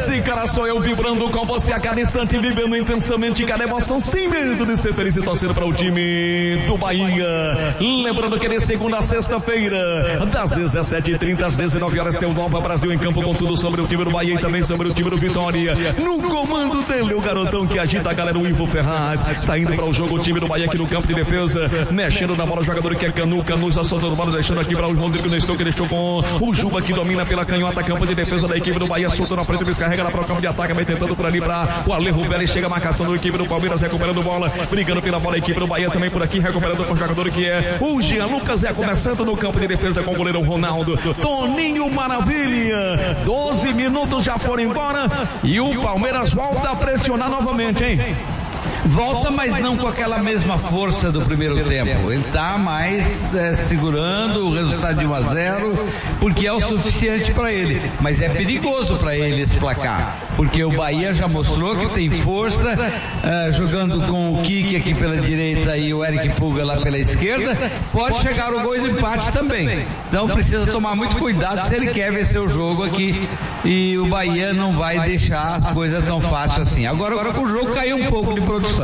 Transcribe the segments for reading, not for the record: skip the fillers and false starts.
Esse cara sou eu vibrando com você a cada instante, vivendo intensamente cada emoção, sem medo de ser feliz e torcendo para o time do Bahia. Lembrando que de segunda a sexta-feira, das 17h30 às 19 horas, tem o Nova Brasil em campo com tudo sobre o time do Bahia e também sobre o time do Vitória. No comando dele, o garotão que agita a galera, o Ivo Ferraz, saindo para o jogo, o time do Bahia aqui no campo de defesa, mexendo na bola, o jogador que é Canu já soltando a bola, deixando aqui para o Rodrigo Nestor, que deixou com o Juba, que domina pela canhota, campo de defesa da equipe do Bahia, soltou na frente, descarrega lá para o campo de ataque, vai tentando por ali para o Alejo Vélez, chega a marcação da equipe do Palmeiras, recuperando bola, brigando pela bola, a equipe do Bahia também por aqui, recuperando com o jogador que é o Jean Lucas, começando no campo de defesa com o goleiro Ronaldo, Toninho Maravilha, 12 minutos já foram embora e o Palmeiras volta a pressionar novamente, hein? Volta, mas não com aquela mesma força do primeiro tempo. Ele está mais segurando o resultado de 1-0, porque é o suficiente para ele. Mas é perigoso para ele esse placar, porque o Bahia já mostrou que tem força, jogando com o Kiki aqui pela direita e o Eric Puga lá pela esquerda. Pode chegar o gol de empate também. Então precisa tomar muito cuidado se ele quer vencer o jogo aqui. E o Bahia não vai deixar a coisa tão fácil assim. Agora o jogo caiu um pouco de produção.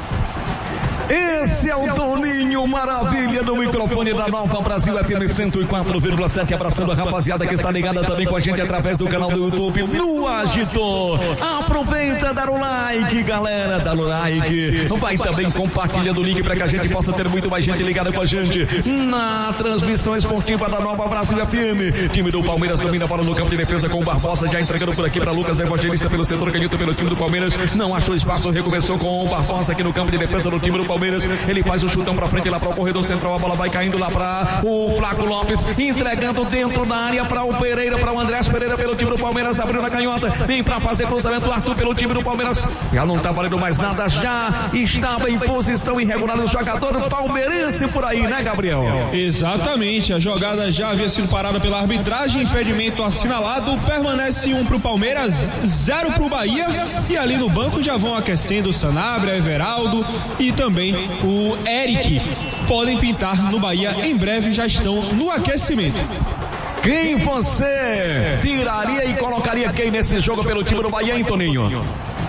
Esse é o Toninho Maravilha no microfone da Nova Brasil FM 104,7, abraçando a rapaziada que está ligada também com a gente através do canal do YouTube no Agitor. Aproveita, dá o like, galera, dá o like, vai também compartilhando o link para que a gente possa ter muito mais gente ligada com a gente na transmissão esportiva da Nova Brasil FM. Time do Palmeiras domina a bola no campo de defesa com o Barbosa, já entregando por aqui para Lucas Evangelista pelo setor canhoto pelo time do Palmeiras, não achou espaço, recomeçou com o Barbosa aqui no campo de defesa do time do Palmeiras. Ele faz o chutão pra frente lá para o corredor central, a bola vai caindo lá para o Flaco Lopes, entregando dentro da área para o Pereira, para o Andrés Pereira pelo time do Palmeiras, abriu na canhota, vem para fazer cruzamento, o Arthur pelo time do Palmeiras, já não tá valendo mais nada, já estava em posição irregular o jogador palmeirense por aí, né, Gabriel? Exatamente, a jogada já havia sido parada pela arbitragem, impedimento assinalado, permanece 1 pro Palmeiras, 0 pro Bahia, e ali no banco já vão aquecendo o Sanabria, Everaldo e também o Eric. Podem pintar no Bahia, em breve já estão no aquecimento. Quem você tiraria e colocaria quem nesse jogo pelo time do Bahia, hein, Toninho?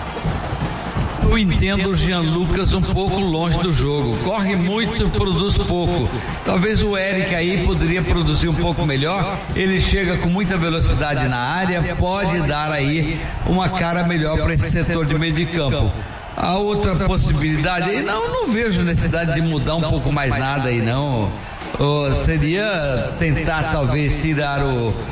Eu entendo o Jean Lucas um pouco longe do jogo, corre muito, produz pouco. Talvez o Eric aí poderia produzir um pouco melhor, ele chega com muita velocidade na área, pode dar aí uma cara melhor para esse setor de meio de campo. A outra possibilidade aí, não vejo necessidade de mudar um pouco mais nada aí não. Seria tentar talvez tirar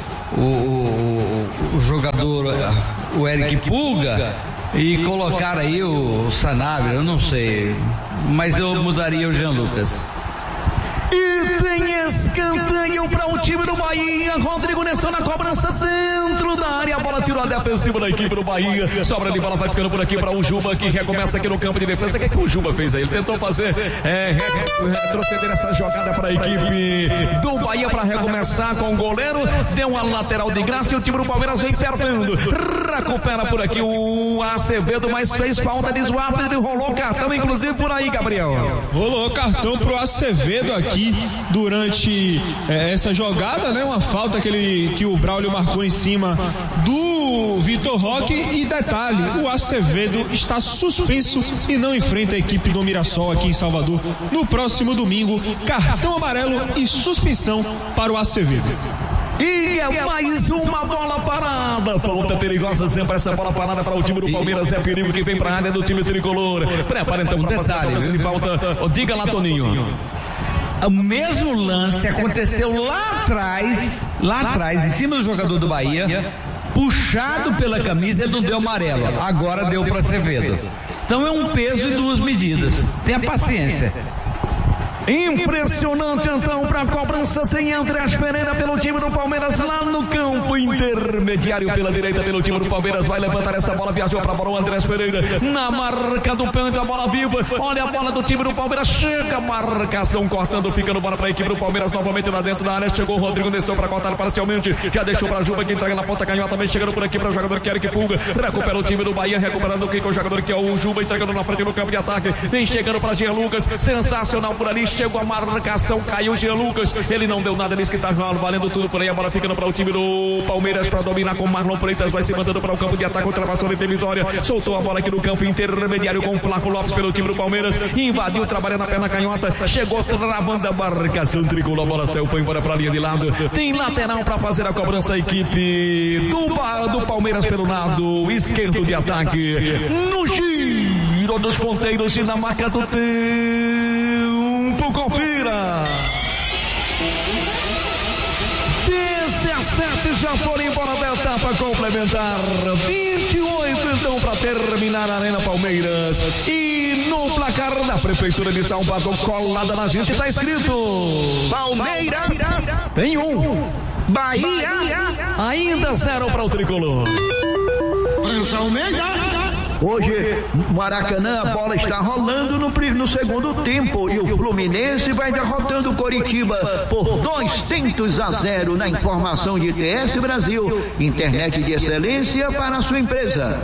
o jogador, o Eric Puga, e colocar aí o Sanabria, eu não sei, mas eu mudaria o Jean Lucas. E tem escanteio para o time do Bahia, Rodrigo Nestor na cobrança dentro da área, a bola tirou a defensiva da equipe do Bahia, sobra de bola, vai ficando por aqui para o Juba, que recomeça aqui no campo de defesa. O que o Juba fez aí? Ele tentou fazer retroceder essa jogada para a equipe do Bahia para recomeçar com o goleiro, deu uma lateral de graça e o time do Palmeiras vem perdendo, recupera por aqui o Acevedo, mas fez falta de swap, ele rolou cartão inclusive por aí, Gabriel. Rolou cartão pro Acevedo aqui durante essa jogada, né? Uma falta que o Braulio marcou em cima do Vitor Roque, e detalhe, o Acevedo está suspenso e não enfrenta a equipe do Mirassol aqui em Salvador no próximo domingo. Cartão amarelo e suspensão para o Acevedo. E é mais uma bola parada, falta perigosa sempre essa bola parada para o time do Palmeiras, é perigo que vem para a área do time tricolor. Prepara então para fazer a cobrança de falta. Diga lá, Toninho. O mesmo lance aconteceu lá atrás, em cima do jogador do Bahia, puxado pela camisa, ele não deu amarelo, agora deu para Acevedo. Então é um peso e duas medidas, tenha paciência. Impressionante então para a cobrança sem Andrés Pereira pelo time do Palmeiras lá no campo intermediário pela direita pelo time do Palmeiras, vai levantar essa bola, viajou para a bola o Andrés Pereira na marca do pênalti, a bola viva, olha a bola do time do Palmeiras, chega a marcação cortando, ficando bola para a equipe do Palmeiras novamente lá dentro da área, chegou o Rodrigo Nestor para cortar parcialmente, já deixou para a Juba que entrega na ponta canhota, também chegando por aqui para o jogador que Eric Puga, recupera o time do Bahia, recuperando o que com o jogador que é o Juba, entregando na frente do campo de ataque, vem chegando para Jean Lucas, sensacional por ali, chegou a marcação, caiu o Jean Lucas, ele não deu nada, disse que tá valendo tudo por aí, a bola ficando para o time do Palmeiras para dominar com Marlon Freitas, vai se mandando para o campo de ataque, ultrapassou, ele tem vitória, soltou a bola aqui no campo intermediário com o Flaco Lopes pelo time do Palmeiras, invadiu, trabalhando na perna canhota, chegou travando a marcação tricolor, a bola saiu, foi embora para a linha de lado, tem lateral para fazer a cobrança, a equipe do Palmeiras pelo lado esquerdo de ataque, no giro dos ponteiros e na marca do tempo, confira. 17 já foram embora da etapa complementar, 28 então para terminar a Arena Palmeiras, e no placar da Prefeitura de São Paulo, colada na gente, tá escrito Palmeiras tem 1, Bahia ainda 0 para o tricolor. Hoje, Maracanã, a bola está rolando no segundo tempo e o Fluminense vai derrotando o Coritiba por 2-0 na informação de TS Brasil, internet de excelência para a sua empresa.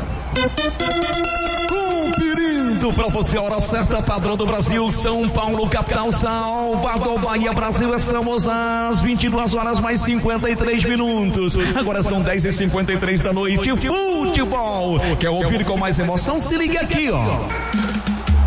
Conferindo para você a hora certa, padrão do Brasil, São Paulo, capital, Salvador, Bahia, Brasil, estamos às 22 horas mais 53 minutos. Agora são 10h53 da noite. Futebol. Quer ouvir com mais emoção? Se liga aqui, ó.